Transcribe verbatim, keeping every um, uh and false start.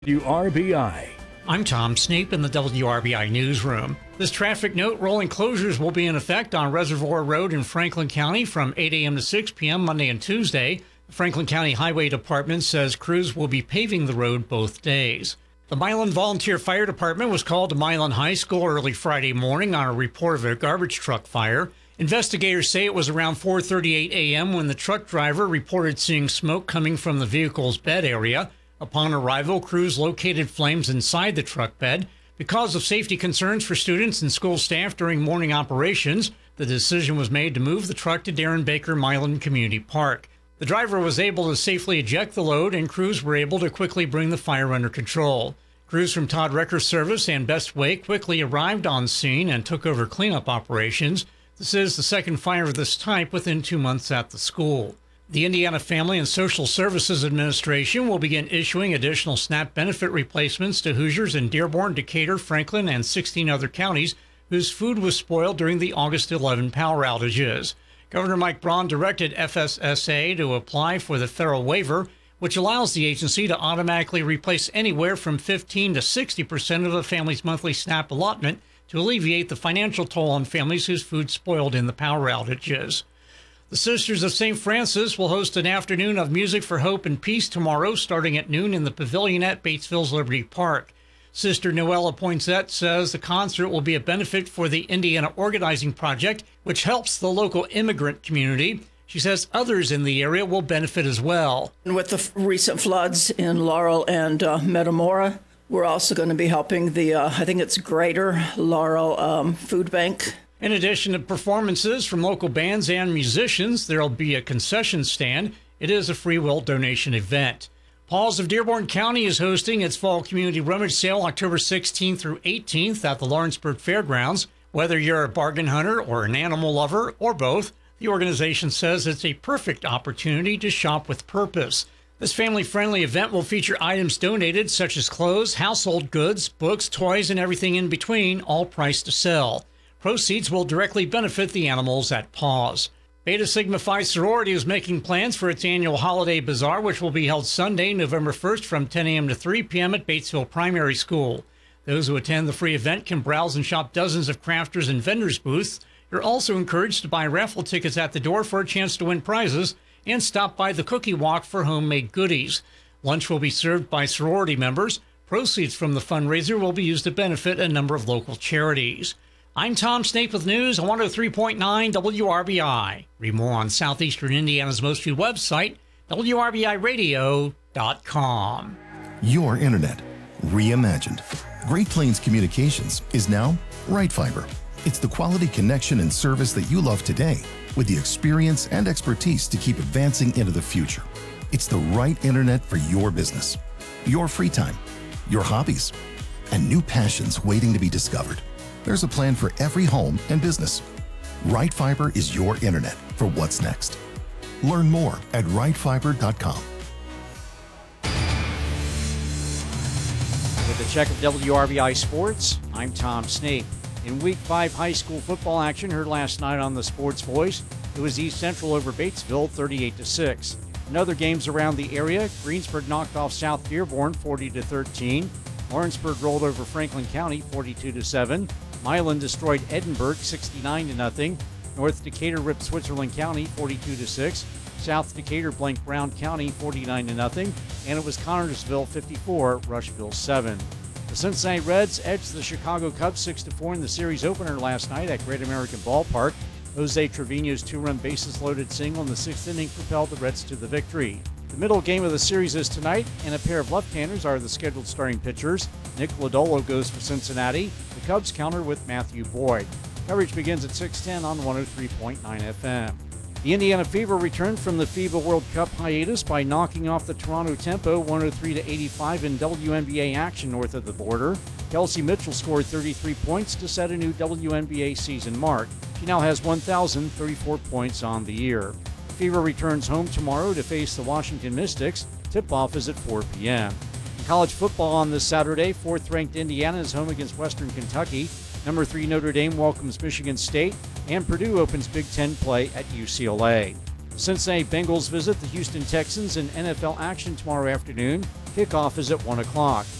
W R B I. I'm Tom Snape in the W R B I newsroom. This traffic note: rolling closures will be in effect on Reservoir Road in Franklin County from eight a.m. to six p.m. Monday and Tuesday. The Franklin County Highway Department says crews will be paving the road both days. The Milan Volunteer Fire Department was called to Milan High School early Friday morning on a report of a garbage truck fire. Investigators say it was around four thirty-eight a.m. when the truck driver reported seeing smoke coming from the vehicle's bed area. Upon arrival, crews located flames inside the truck bed. Because of safety concerns for students and school staff during morning operations, the decision was made to move the truck to Darren Baker Milan Community Park. The driver was able to safely eject the load, and crews were able to quickly bring the fire under control. Crews from Todd Recker's service and Best Way quickly arrived on scene and took over cleanup operations. This is the second fire of this type within two months at the school. The Indiana Family and Social Services Administration will begin issuing additional SNAP benefit replacements to Hoosiers in Dearborn, Decatur, Franklin, and sixteen other counties whose food was spoiled during the August eleventh power outages. Governor Mike Braun directed F S S A to apply for the federal waiver, which allows the agency to automatically replace anywhere from fifteen to sixty percent of a family's monthly SNAP allotment to alleviate the financial toll on families whose food spoiled in the power outages. The Sisters of Saint Francis will host an afternoon of music for hope and peace tomorrow, starting at noon in the pavilion at Batesville's Liberty Park. Sister Noella Poinsett says the concert will be a benefit for the Indiana Organizing Project, which helps the local immigrant community. She says others in the area will benefit as well. With the f- recent floods in Laurel and uh, Metamora, we're also going to be helping the, uh, I think it's Greater Laurel um, Food Bank. In addition to performances from local bands and musicians, there will be a concession stand. It is a free will donation event. Paws of Dearborn County is hosting its Fall Community Rummage Sale October sixteenth through eighteenth at the Lawrenceburg Fairgrounds. Whether you're a bargain hunter or an animal lover or both, the organization says it's a perfect opportunity to shop with purpose. This family-friendly event will feature items donated such as clothes, household goods, books, toys, and everything in between, all priced to sell. Proceeds will directly benefit the animals at Paws. Beta Sigma Phi Sorority is making plans for its annual Holiday Bazaar, which will be held Sunday, November first from ten a.m. to three p.m. at Batesville Primary School. Those who attend the free event can browse and shop dozens of crafters and vendors' booths. You're also encouraged to buy raffle tickets at the door for a chance to win prizes and stop by the Cookie Walk for homemade goodies. Lunch will be served by sorority members. Proceeds from the fundraiser will be used to benefit a number of local charities. I'm Tom Snape with news on one oh three point nine W R B I. Read more on Southeastern Indiana's most viewed website, W R B I radio dot com. Your internet, reimagined. Great Plains Communications is now Right Fiber. It's the quality connection and service that you love today, with the experience and expertise to keep advancing into the future. It's the right internet for your business, your free time, your hobbies, and new passions waiting to be discovered. There's a plan for every home and business. Right Fiber is your internet for what's next. Learn more at right fiber dot com. With a check of W R B I Sports, I'm Tom Snape. In Week five high school football action heard last night on the Sports Voice, it was East Central over Batesville thirty-eight to six. In other games around the area, Greensburg knocked off South Dearborn forty to thirteen. Lawrenceburg rolled over Franklin County forty-two to seven. Milan destroyed Edinburgh sixty-nine to nothing. North Decatur ripped Switzerland County forty-two to six. South Decatur blanked Brown County forty-nine to nothing. And it was Connorsville fifty-four, Rushville seven. The Cincinnati Reds edged the Chicago Cubs six to four in the series opener last night at Great American Ballpark. Jose Trevino's two-run bases-loaded single in the sixth inning propelled the Reds to the victory. The middle game of the series is tonight, and a pair of left-handers are the scheduled starting pitchers. Nick Lodolo goes for Cincinnati. The Cubs counter with Matthew Boyd. Coverage begins at six ten on one oh three point nine F M. The Indiana Fever returned from the FIBA World Cup hiatus by knocking off the Toronto Tempo one oh three to eighty-five in W N B A action north of the border. Kelsey Mitchell scored thirty-three points to set a new W N B A season mark. She now has one thousand thirty-four points on the year. The Fever returns home tomorrow to face the Washington Mystics. Tip-off is at four p.m. In college football on this Saturday, fourth-ranked Indiana is home against Western Kentucky. Number three Notre Dame welcomes Michigan State, and Purdue opens Big Ten play at U C L A. The Cincinnati Bengals visit the Houston Texans in N F L action tomorrow afternoon. Kickoff is at one o'clock.